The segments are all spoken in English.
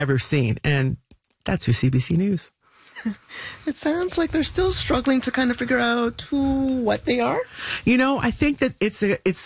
ever seen. And that's your CBC News. It sounds like they're still struggling to kind of figure out what they are. You know, I think that it's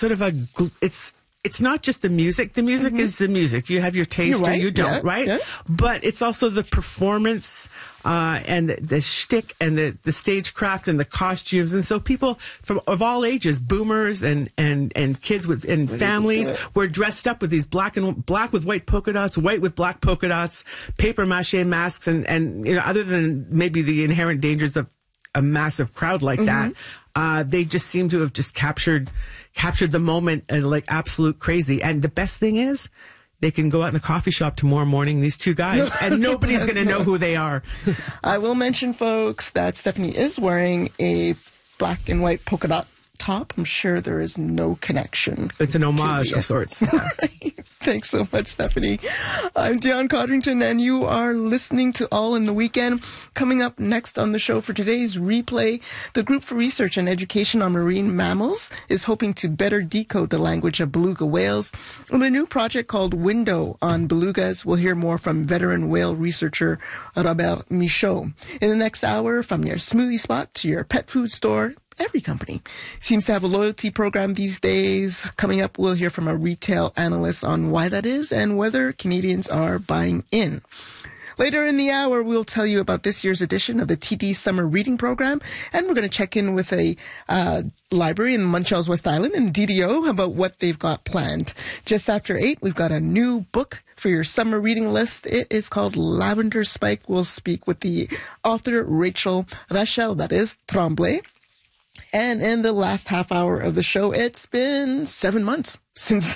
not just the music. The music is the music. You have your taste or you don't, right? Yeah. But it's also the performance and the shtick and the stagecraft and the costumes. And so people of all ages, boomers and kids and families, were dressed up with these black with white polka dots, white with black polka dots, paper mache masks, and you know, other than maybe the inherent dangers of a massive crowd like that, they just seem to have just captured the moment and like absolute crazy. And the best thing is, they can go out in a coffee shop tomorrow morning, these two guys, and nobody's going to know who they are. I will mention, folks, that Stephanie is wearing a black and white polka dot top. I'm sure there is no connection. It's an homage of sorts. Yeah. Thanks so much, Stephanie. I'm Dion Codrington, and you are listening to All in the Weekend. Coming up next on the show for today's replay, the Group for Research and Education on Marine Mammals is hoping to better decode the language of beluga whales. On a new project called Window on Belugas, we'll hear more from veteran whale researcher Robert Michaud. In the next hour, from your smoothie spot to your pet food store, every company seems to have a loyalty program these days. Coming up, we'll hear from a retail analyst on why that is and whether Canadians are buying in. Later in the hour, we'll tell you about this year's edition of the TD Summer Reading Program, and we're going to check in with a library in Montreal's West Island and DDO about what they've got planned. Just after 8, we've got a new book for your summer reading list. It is called Lavender Spike. We'll speak with the author, Rachel Tremblay. And in the last half hour of the show, it's been 7 months since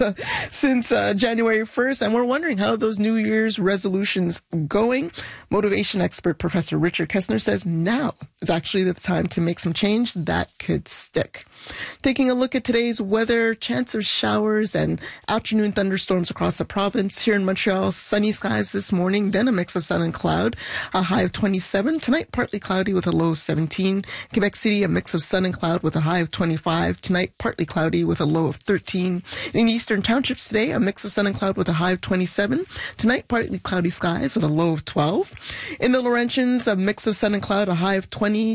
January 1st, and we're wondering how those New Year's resolutions going. Motivation expert Professor Richard Kessner says now is actually the time to make some change that could stick. Taking a look at today's weather, chance of showers and afternoon thunderstorms across the province. Here in Montreal, sunny skies this morning, then a mix of sun and cloud, a high of 27. Tonight, partly cloudy with a low of 17. Quebec City, a mix of sun and cloud with a high of 25. Tonight, partly cloudy with a low of 13. In eastern townships today, a mix of sun and cloud with a high of 27. Tonight, partly cloudy skies with a low of 12. In the Laurentians, a mix of sun and cloud, a high of 20.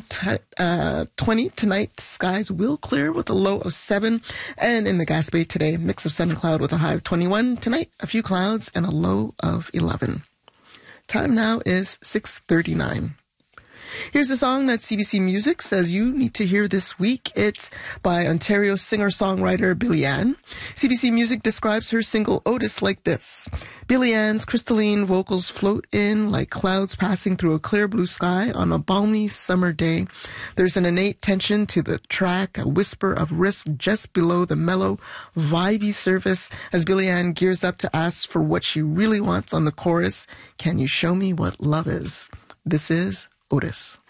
Tonight, skies will clear with a low of 7. And in the Gaspé today, a mix of sun and cloud with a high of 21. Tonight, a few clouds and a low of 11. Time now is 6:39. Here's a song that CBC Music says you need to hear this week. It's by Ontario singer-songwriter Billy Ann. CBC Music describes her single Otis like this. Billy Ann's crystalline vocals float in like clouds passing through a clear blue sky on a balmy summer day. There's an innate tension to the track, a whisper of risk just below the mellow, vibey surface as Billy Ann gears up to ask for what she really wants on the chorus. Can you show me what love is? This is Otis.